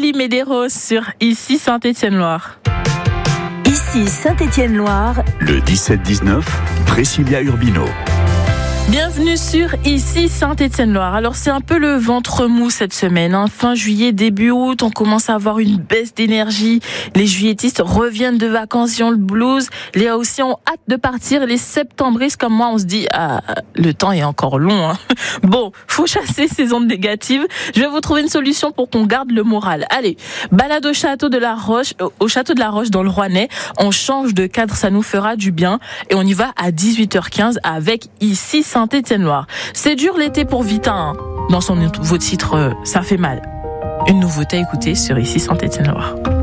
Lily Medeiros sur Ici Saint-Étienne-Loire. Ici Saint-Étienne-Loire. Le 17-19, Priscilla Urbino. Bienvenue sur Ici Saint-Étienne-Loire. Alors c'est un peu le ventre mou cette semaine. Fin juillet, début août, on commence à avoir une baisse d'énergie. Les juilletistes reviennent de vacances, ils ont le blues. Les aussi ont hâte de partir. Les septembristes comme moi, on se dit le temps est encore long. Bon, faut chasser ces ondes négatives. Je vais vous trouver une solution pour qu'on garde le moral. Allez, balade au château de la Roche dans le Rouennais. On change de cadre, ça nous fera du bien. Et on y va à 18h15 avec Ici Saint-Étienne-Loire. C'est dur l'été pour Vita, Dans son nouveau titre, ça fait mal. Une nouveauté à écouter sur Ici Saint-Étienne-Loire.